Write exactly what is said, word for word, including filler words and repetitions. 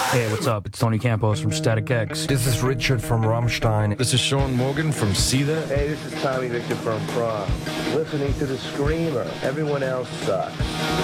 Hey, what's up? It's Tony Campos from Static X. This is Richard from Rammstein. This is Sean Morgan from See That. Hey, this is Tommy Victor from Prom. Listening to The Screamer. Everyone else sucks.